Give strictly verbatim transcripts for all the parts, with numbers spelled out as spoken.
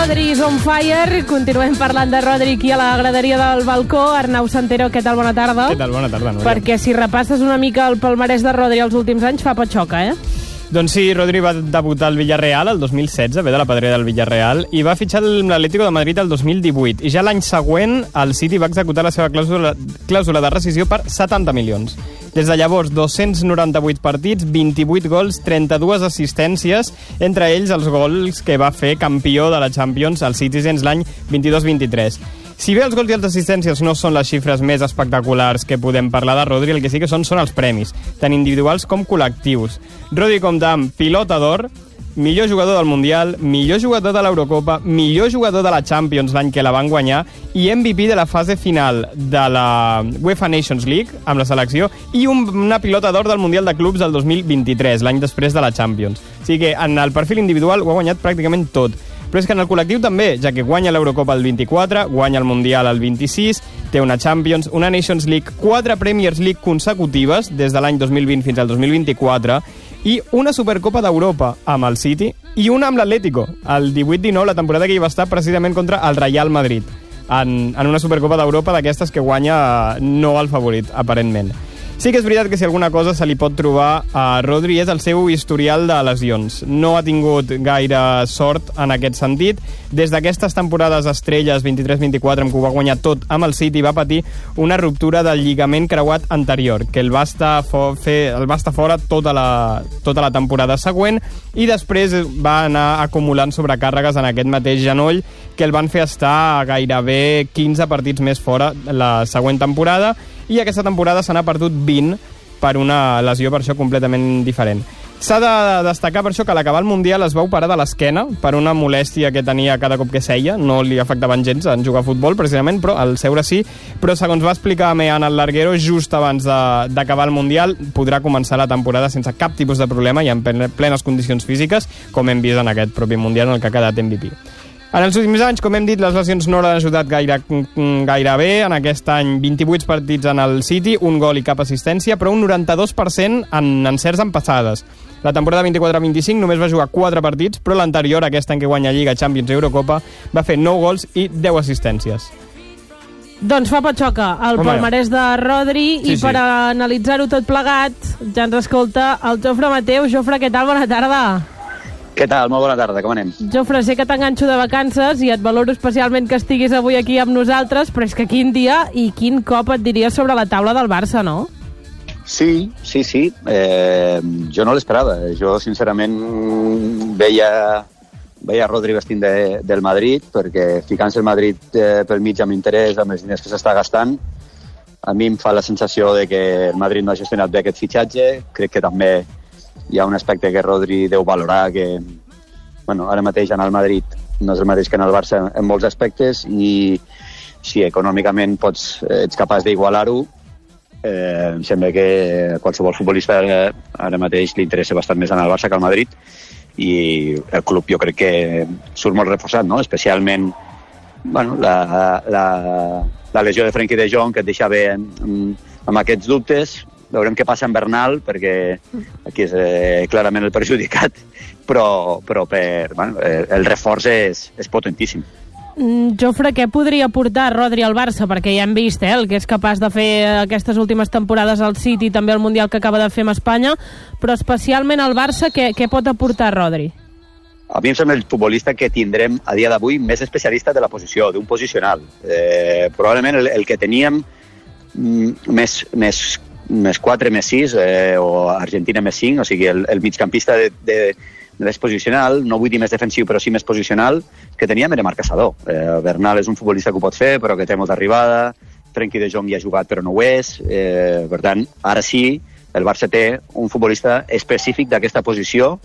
Rodri is on fire. Continuem parlant de Rodri aquí a la graderia del balcó. Arnau Santero, què tal? Bona tarda. Què tal? Bona tarda, Núria. Perquè si repasses una mica el palmarès de Rodri els últims anys, fa patxoca, eh? Doncs sí, Rodri va debutar al Villarreal el dos mil setze, ve de la pedrera del Villarreal, i va fitxar l'Atlético de Madrid el dos mil divuit. I ja l'any següent el City va executar la seva clàusula, clàusula de rescisió per setanta milions. Des de llavors, dos-cents noranta-vuit partits, vint-i-vuit gols, trenta-dues assistències, entre ells els gols que va fer campió de la Champions al Citizens l'any vint-i-dos vint-i-tres. Si bé els gols i les assistències no són les xifres més espectaculars que podem parlar de Rodri, el que sí que són són els premis, tant individuals com col·lectius. Rodri compta amb pilota d'or, millor jugador del Mundial, millor jugador de l'Eurocopa, millor jugador de la Champions l'any que la van guanyar i M V P de la fase final de la UEFA Nations League amb la selecció i un, una pilota d'or del Mundial de Clubs del dos mil vint-i-tres, l'any després de la Champions. O sigui que en el perfil individual ho ha guanyat pràcticament tot. Però és que en el col·lectiu també, ja que guanya l'Eurocopa el vint-i-quatre, guanya el Mundial el vint-i-sis, té una Champions, una Nations League, quatre Premiers League consecutives des de l'any dos mil vint fins al dos mil vint-i-quatre i una Supercopa d'Europa amb el City i una amb l'Atlético, el divuit dinou, la temporada que hi va estar precisament contra el Real Madrid, en, en una Supercopa d'Europa d'aquestes que guanya no el favorit, aparentment. Sí que és veritat que si alguna cosa se li pot trobar a Rodri és el seu historial de lesions. No ha tingut gaire sort en aquest sentit. Des d'aquestes temporades estrelles vint-i-tres vint-i-quatre, en què ho va guanyar tot amb el City, va patir una ruptura del lligament creuat anterior, que el va estar, fo- fer, el va estar fora tota la, tota la temporada següent, i després va anar acumulant sobrecàrregues en aquest mateix genoll, que el van fer estar gairebé quinze partits més fora la següent temporada, i aquesta temporada se n'ha perdut vint per una lesió per això completament diferent. S'ha de destacar per això que a l'acabar el Mundial es va operar de l'esquena per una molèstia que tenia cada cop que seia, no li afectaven gens en jugar a futbol precisament, però al seure sí, però segons va explicar Mean al Larguero, just abans d'acabar el Mundial podrà començar la temporada sense cap tipus de problema i en plenes condicions físiques, com hem vist en aquest propi Mundial en el que ha quedat M V P. En els últims anys, com hem dit, les lesions no l'han ajudat gaire, gaire bé. En aquest any, vint-i-vuit partits en el City, un gol i cap assistència, però un noranta-dos per cent en encerts en passades. La temporada vint-i-quatre vint-i-cinc només va jugar quatre partits, però l'anterior, aquest any que guanya Lliga, Champions i Eurocopa, va fer nou gols i deu assistències. Doncs fa patxoca el Home, palmarès de Rodri sí, i per sí. analitzar-ho tot plegat ja ens escolta el Jofre Mateu. Jofre, què tal? Bona tarda. Què tal? Molt bona tarda, com anem? Jofre, sé que t'enganxo de vacances i et valoro especialment que estiguis avui aquí amb nosaltres, però és que quin dia i quin cop et diria sobre la taula del Barça, no? Sí, sí, sí. Eh, jo no l'esperava. Jo, sincerament, veia, veia Rodri vestint de, del Madrid, perquè ficant-se el Madrid eh, pel mig amb interès, amb els diners que s'està gastant, a mi em fa la sensació de que el Madrid no ha gestionat bé aquest fitxatge. Crec que també hi ha un aspecte que Rodri deu valorar, que bueno, ara mateix en el Madrid no és el mateix que en el Barça en molts aspectes, i si econòmicament pots, ets capaç d'igualar-ho, eh, em sembla que qualsevol futbolista ara mateix li interessa bastant més en el Barça que al Madrid, i el club jo crec que surt molt reforçat, no? Especialment bueno, la, la, la lesió de Frenkie de Jong, que et deixava amb, amb aquests dubtes. Veurem què passa en Bernal, perquè aquí és eh, clarament el perjudicat, però, però per, bueno, el reforç és, és potentíssim. Mm, Jofre, què podria portar Rodri al Barça? Perquè ja hem vist eh, el que és capaç de fer aquestes últimes temporades al City, també el Mundial que acaba de fer amb Espanya, però especialment al Barça, què, què pot aportar Rodri? A mi em sembla el futbolista que tindrem a dia d'avui més especialista de la posició, d'un posicional. Eh, probablement el, el que teníem mm, més, més més quatre, més sis, eh, o Argentina més cinc, o sigui, el, el migcampista de, de, de més posicional, no vull dir més defensiu, però sí més posicional, que teníem era Marc Caçador. Eh, Bernal és un futbolista que ho pot fer, però que té molta arribada, Frenkie de Jong hi ha jugat, però no ho és, eh, per tant, ara sí, el Barça té un futbolista específic d'aquesta posició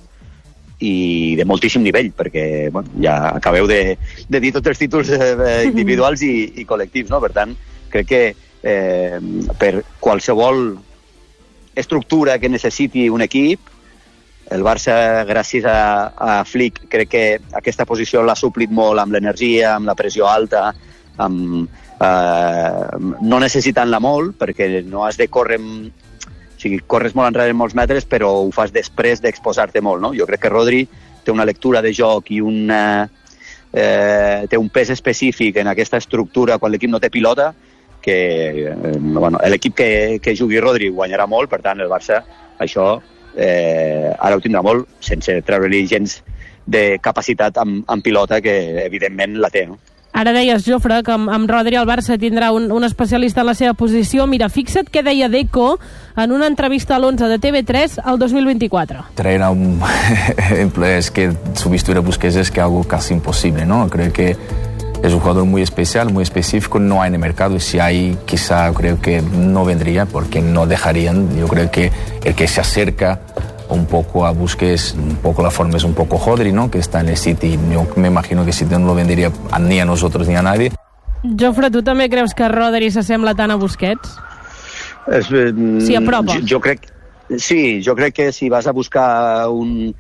i de moltíssim nivell, perquè bueno, ja acabeu de, de dir tots els títols eh, individuals i, i col·lectius, no? Per tant, crec que Eh, per qualsevol estructura que necessiti un equip, el Barça, gràcies a, a Flick, crec que aquesta posició l'ha suplit molt amb l'energia, amb la pressió alta, amb, eh, no necessitant-la molt, perquè no has de córrer, o sigui, corres molt enrere en molts metres, però ho fas després d'exposar-te molt, no? Jo crec que Rodri té una lectura de joc i una, eh, té un pes específic en aquesta estructura quan l'equip no té pilota, que eh, bueno, l'equip que, que jugui Rodri guanyarà molt, per tant el Barça això eh, ara ho tindrà molt, sense treure-li gens de capacitat amb, amb pilota, que evidentment la té, no? Ara deies, Jofre, que amb, amb Rodri el Barça tindrà un, un especialista en la seva posició. Mira, fixa't què deia Deco en una entrevista a l'onze de T V tres el dos mil veinticuatro. Traer a un ejemplo es que sustituir a Busquets es que algo casi imposible, ¿no? Creo que es un jugador muy especial, muy específico, no hay en el mercado, y si hay, quizá creo que no vendría porque no dejarían. Yo creo que el que se acerca un poco a Busquets, un poco la forma es un poco Rodri, ¿no? Que está en el City. Yo me imagino que City no lo vendería a, ni a nosotros ni a nadie. Jofre, tu també creus que Rodri s'assembla tant a Busquets? Es, eh, S'hi apropa. Jo, jo crec, sí, jo crec que si vas a buscar un,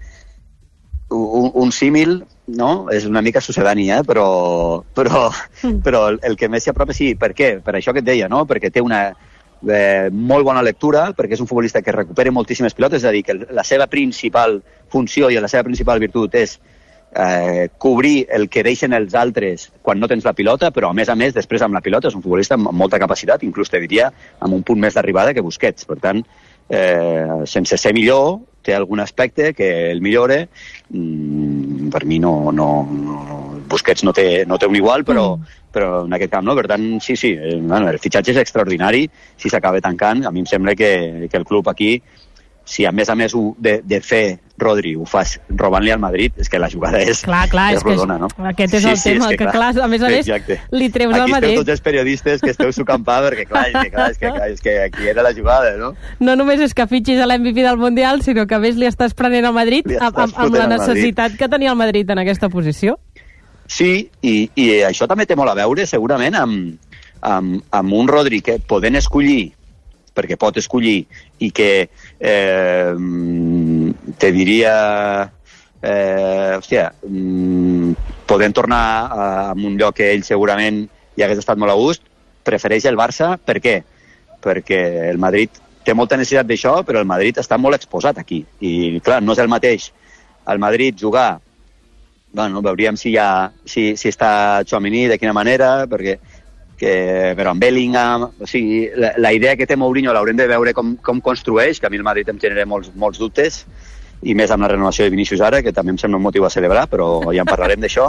un, un símil, no? És una mica sucedani, eh? però, però, però el, el que més s'hi apropa, sí. Per què? Per això que et deia, no? Perquè té una eh, molt bona lectura, perquè és un futbolista que recupera moltíssimes pilotes, és a dir, que la seva principal funció i la seva principal virtut és eh, cobrir el que deixen els altres quan no tens la pilota, però a més a més, després amb la pilota, és un futbolista amb molta capacitat, inclús te diria amb un punt més d'arribada que Busquets. Per tant, eh, sense ser millor, té algun aspecte que el millore. Mm, per mi no, no, no Busquets no té, no té un igual, però, mm. però en aquest camp no. Per tant, sí, sí, eh, bueno, el fitxatge és extraordinari. Si s'acaba tancant, a mi em sembla que, que el club aquí, si a més a més ho de, de fer Rodri ho fas robant-li al Madrid, és que la jugada és, clar, clar, és, és rodona, no? Aquest és sí, el sí, tema, és que, que clar, a més a més exacte. li treus al Madrid. Aquí esteu tots els periodistes que esteu sucampant, perquè clar, és que, clar, és que, clar, és que aquí era la jugada, no? No només és que fitxis a l'M V P del Mundial, sinó que a més li estàs prenent al Madrid amb, amb, amb la necessitat que tenia el Madrid en aquesta posició. Sí, i, i això també té molt a veure segurament amb, amb, amb un Rodri que podent escollir, perquè pot escollir, i que eh, te diria eh, hòstia, mm, podent tornar a, a un lloc que ell segurament hi hagués estat molt a gust, prefereix el Barça. Per què? Perquè el Madrid té molta necessitat d'això, però el Madrid està molt exposat aquí, i clar, no és el mateix al Madrid jugar. Bueno, veuríem si, ha, si, si està Tchouaméni, de quina manera, perquè que, però amb Bellingham, o sigui, la, la idea que té Mourinho l'haurem de veure com, com construeix, que a mi el Madrid em genera molts, molts dubtes, i més amb la renovació de Vinícius ara, que també em sembla un motiu a celebrar, però ja en parlarem d'això.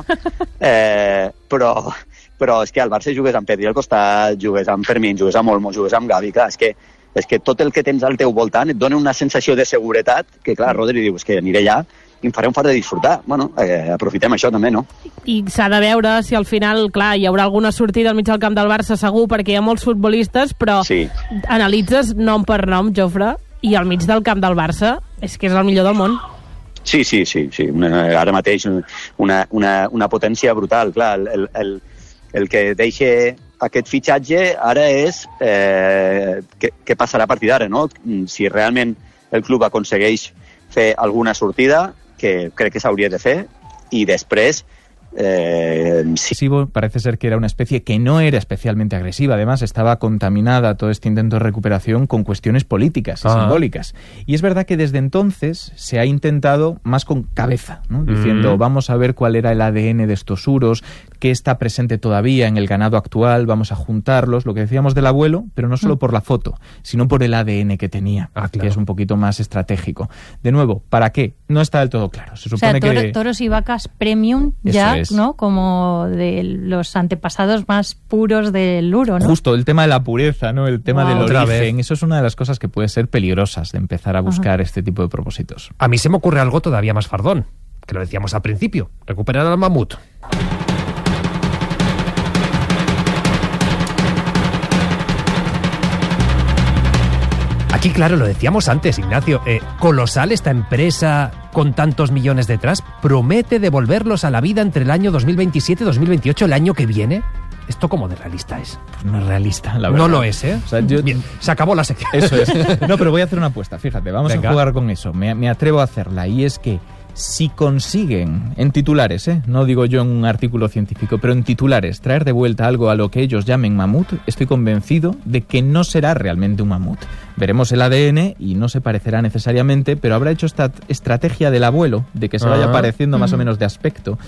Eh, però, però és que al Barça jugues amb Pedri al costat, jugues amb Fermín, jugues amb Olmo, jugues amb Gavi, clar, és que, és que tot el que tens al teu voltant et dona una sensació de seguretat, que clar, Rodri diu, és que aniré allà i em faré un fart de disfrutar. Bueno, eh, aprofitem això també, no? I s'ha de veure si al final, clar, hi haurà alguna sortida al mig del camp del Barça segur, perquè hi ha molts futbolistes, però sí. Analitzes nom per nom, Jofre, i al mig del camp del Barça és que és el millor del món. Sí, sí, sí, sí. Una, ara mateix una, una, una potència brutal. Clar, el, el, el que deixa aquest fitxatge ara és eh, què, què passarà a partir d'ara, no? Si realment el club aconsegueix fer alguna sortida, que crec que s'hauria de fer, i després Eh, sí. Parece ser que era una especie que no era especialmente agresiva, además estaba contaminada todo este intento de recuperación con cuestiones políticas y ah. simbólicas, y es verdad que desde entonces se ha intentado más con cabeza, ¿no? Diciendo, mm. vamos a ver cuál era el A D N de estos uros, qué está presente todavía en el ganado actual, vamos a juntarlos, lo que decíamos del abuelo, pero no solo mm. por la foto, sino por el A D N que tenía, ah, claro. que es un poquito más estratégico. De nuevo, ¿para qué? No está del todo claro. Se supone o sea, toro, que... toros y vacas premium ya, ¿no? Como de los antepasados más puros del uro, ¿no? Justo, el tema de la pureza, ¿no? El tema wow. del Otra origen, vez. Eso es una de las cosas que puede ser peligrosas de empezar a buscar Ajá. este tipo de propósitos. A mí se me ocurre algo todavía más fardón, que lo decíamos al principio, recuperar al mamut. Aquí, claro, lo decíamos antes, Ignacio, eh, colosal esta empresa con tantos millones detrás, promete devolverlos a la vida entre el año dos mil veintisiete y dos mil veintiocho, el año que viene. ¿Esto cómo de realista es? Pues no es realista, la verdad. No lo es, ¿eh? O sea, yo... Bien, se acabó la sección. Eso es. No, pero voy a hacer una apuesta, fíjate, vamos Venga. a jugar con eso. Me, me atrevo a hacerla, y es que si consiguen, en titulares, ¿eh? no digo yo en un artículo científico, pero en titulares, traer de vuelta algo a lo que ellos llamen mamut, estoy convencido de que no será realmente un mamut. Veremos el A D N y no se parecerá necesariamente, pero habrá hecho esta estrategia del abuelo, de que se vaya pareciendo más o menos de aspecto.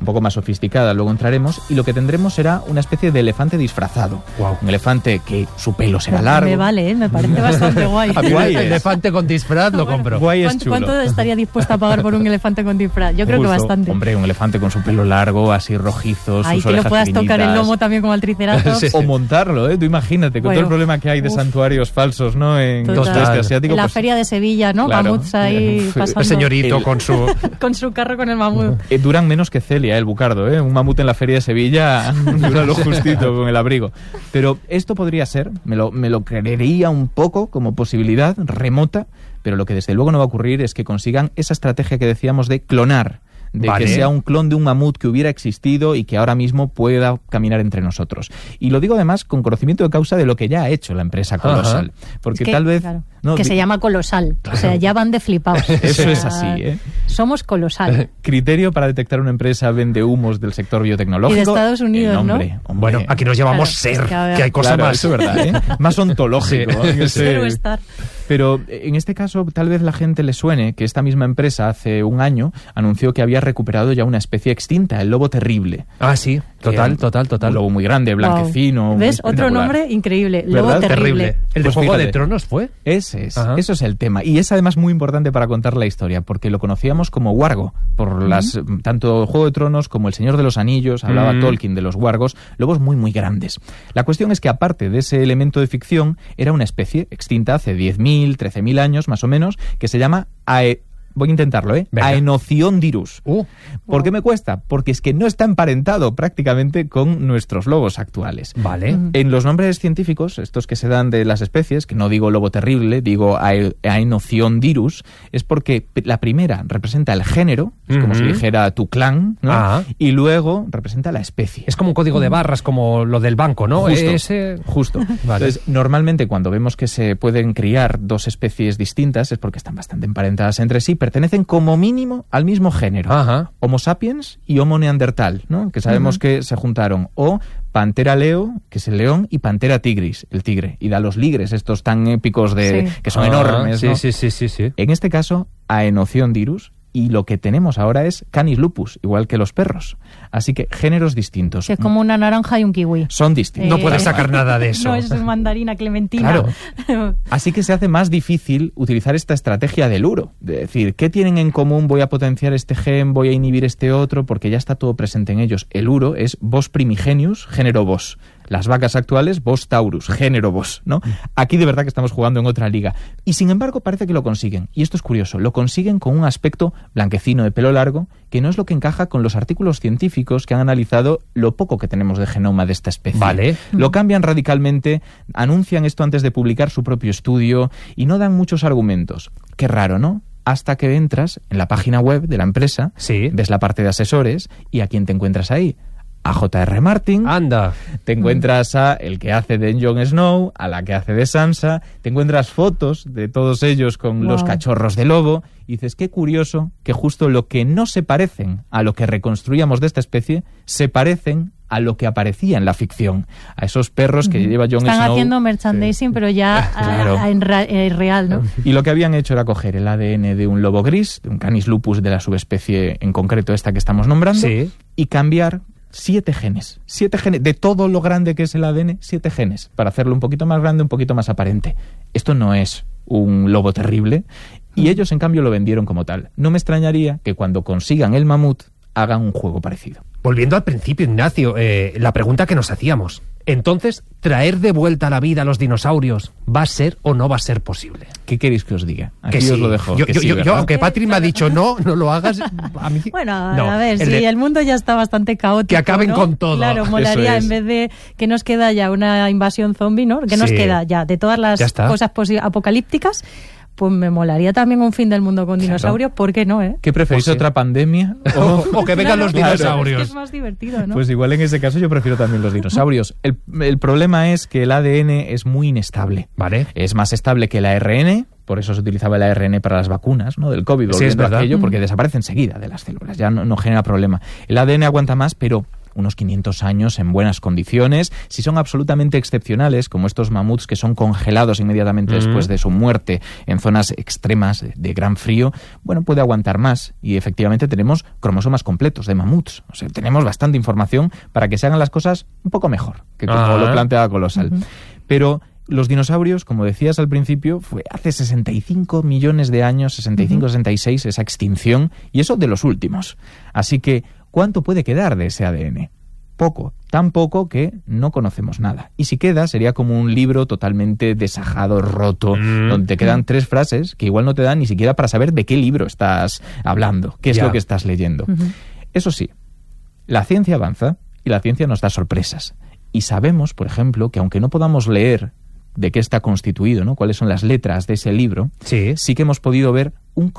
un poco más sofisticada, luego entraremos, y lo que tendremos será una especie de elefante disfrazado. Wow. Un elefante que su pelo será largo. Me vale, ¿eh? Me parece bastante guay. Guay El es. elefante con disfraz lo Bueno, compro. Guay es ¿Cuánto, chulo. ¿Cuánto estaría dispuesta a pagar por un elefante con disfraz? Yo creo Justo. que bastante. Hombre, un elefante con su pelo largo, así rojizo, Ahí sus que le orejas puedas tocar el finitas. lomo también como al triceratops. Sí. O montarlo, ¿eh? Tú imagínate, con Bueno, todo el problema que hay de uf. santuarios falsos, ¿no? En Total. el sudeste asiático. En la pues, feria de Sevilla, ¿no? claro. Mamuts ahí Eh, pasando. El señorito El- con su... Con su carro con el mamut. eh, duran menos que Celia, el bucardo, ¿eh? Un mamut en la feria de Sevilla dura lo justito con el abrigo. Pero esto podría ser, me lo, me lo creería un poco como posibilidad remota, pero lo que desde luego no va a ocurrir es que consigan esa estrategia que decíamos de clonar, de Vale. que sea un clon de un mamut que hubiera existido y que ahora mismo pueda caminar entre nosotros. Y lo digo además con conocimiento de causa de lo que ya ha hecho la empresa Colosal. Porque Es que, tal vez... claro, no, que di- se llama Colosal. O sea, ya van de flipados. Eso O sea, es así, ¿eh? Somos Colosal. Criterio para detectar una empresa vende humos del sector biotecnológico. Y de Estados Unidos, El nombre, ¿no? hombre. Bueno, aquí nos llamamos Claro, ser, es que a ver. que hay cosas Claro, más. eso es verdad, ¿eh? Más ontológico. Sí. en ese- Quiero estar. Pero en este caso, tal vez la gente le suene que esta misma empresa hace un año anunció que había recuperado ya una especie extinta, el lobo terrible. Ah, sí, total, Que- total, total. Un lobo muy grande, blanquecino. Wow. muy ¿Ves? Otro espectacular. nombre increíble. Lobo ¿Verdad? terrible. Terrible. El de Pues Juego fíjate. de Tronos fue. Ese es, Ajá. eso es el tema. Y es además muy importante para contar la historia, porque lo conocíamos como wargo, por las tanto Juego de Tronos como El Señor de los Anillos, hablaba Mm. Tolkien de los wargos, lobos muy muy grandes. La cuestión es que aparte de ese elemento de ficción, era una especie extinta hace diez mil, trece mil años más o menos, que se llama Ae... Voy a intentarlo, ¿eh? Venga. Aenociondirus. Uh, ¿Por qué me cuesta? Porque es que no está emparentado prácticamente con nuestros lobos actuales. vale. En los nombres científicos, estos que se dan de las especies, que no digo lobo terrible, digo Ae- Aenociondirus, es porque p- la primera representa el género, es como si Ujú. dijera tu clan, ¿no? Ah. Y luego representa la especie. Es como un código de barras, como lo del banco, ¿no? Justo, Ese... justo. Vale. Entonces, normalmente cuando vemos que se pueden criar dos especies distintas es porque están bastante emparentadas entre sí, pertenecen como mínimo al mismo género. Ajá. Homo sapiens y Homo neandertal, ¿no? Que sabemos que se juntaron. O Pantera leo, que es el león, y Pantera tigris, el tigre. Y da los ligres, estos tan épicos de Sí. que son Ah, enormes, Sí, ¿no? sí, sí, sí, sí. En este caso, Aenociondirus, y lo que tenemos ahora es Canis lupus, igual que los perros. Así que géneros distintos. Que es como una naranja y un kiwi. Son distintos. No Eh, puedes sacar nada de eso. No, eso es mandarina, clementina. Claro. Así que se hace más difícil utilizar esta estrategia del uro, de decir, ¿qué tienen en común? Voy a potenciar este gen, voy a inhibir este otro, porque ya está todo presente en ellos. El uro es Bos primigenius, género Bos. Las vacas actuales, Bos taurus, género Bos, ¿no? Aquí de verdad que estamos jugando en otra liga. Y sin embargo parece que lo consiguen. Y esto es curioso, lo consiguen con un aspecto blanquecino de pelo largo, que no es lo que encaja con los artículos científicos que han analizado lo poco que tenemos de genoma de esta especie. Vale. Lo cambian radicalmente, anuncian esto antes de publicar su propio estudio y no dan muchos argumentos. Qué raro, ¿no? Hasta que entras en la página web de la empresa, Sí. ves la parte de asesores y ¿a quién te encuentras ahí? A J R Martin, Anda. te encuentras a el que hace de Jon Snow, a la que hace de Sansa, te encuentras fotos de todos ellos con Wow. los cachorros de lobo y dices, qué curioso que justo lo que no se parecen a lo que reconstruíamos de esta especie, se parecen a lo que aparecía en la ficción, a esos perros que lleva Jon Están Snow. haciendo merchandising, pero ya a- Claro. a- en ra- eh, real, ¿no? Y lo que habían hecho era coger el A D N de un lobo gris, de un Canis lupus de la subespecie en concreto esta que estamos nombrando, Sí. y cambiar siete genes. Siete genes. De todo lo grande que es el A D N, siete genes. Para hacerlo un poquito más grande, un poquito más aparente. Esto no es un lobo terrible. Y ellos, en cambio, lo vendieron como tal. No me extrañaría que cuando consigan el mamut, hagan un juego parecido. Volviendo al principio, Ignacio, eh, la pregunta que nos hacíamos. Entonces, ¿traer de vuelta a la vida a los dinosaurios va a ser o no va a ser posible? ¿Qué queréis que os diga? Aquí Que os sí. lo dejo. Yo, que yo- sí, yo- ¿verdad? aunque Patrick me ha dicho no, no lo hagas, a mí... Bueno, No, a ver, el si de- el mundo ya está bastante caótico, Que acaben ¿no? con todo. Claro, Eso molaría es. en vez de que nos queda ya una invasión zombie, ¿no? Que nos Sí. queda ya de todas las Ya está. cosas posi- apocalípticas, pues me molaría también un fin del mundo con dinosaurios, ¿por qué no, eh? ¿Qué preferís, Pues sí. otra pandemia? O, o que vengan Claro, los claro, dinosaurios. Es que es más divertido, ¿no? Pues igual en ese caso yo prefiero también los dinosaurios. El, el problema es que el A D N es muy inestable. Vale. Es más estable que el A R N, por eso se utilizaba el A R N para las vacunas, ¿no? Del COVID, Sí, es volviendo a verdad. aquello, porque desaparece enseguida de las células, ya no, no genera problema. El A D N aguanta más, pero unos quinientos años en buenas condiciones. Si son absolutamente excepcionales, como estos mamuts que son congelados inmediatamente mm. después de su muerte en zonas extremas de, de gran frío, bueno, puede aguantar más. Y efectivamente tenemos cromosomas completos de mamuts. O sea, tenemos bastante información para que se hagan las cosas un poco mejor que como ah. lo plantea Colosal. Uh-huh. Pero los dinosaurios, como decías al principio, fue hace sesenta y cinco millones de años, sesenta y cinco, uh-huh. sesenta y seis, esa extinción, y eso de los últimos. Así que, ¿cuánto puede quedar de ese A D N? Poco, tan poco que no conocemos nada. Y si queda, sería como un libro totalmente desajado, roto, mm. donde te quedan tres frases que igual no te dan ni siquiera para saber de qué libro estás hablando, qué es yeah. lo que estás leyendo. Uh-huh. Eso sí, la ciencia avanza y la ciencia nos da sorpresas. Y sabemos, por ejemplo, que aunque no podamos leer de qué está constituido, ¿no? Cuáles son las letras de ese libro, sí, sí que hemos podido ver un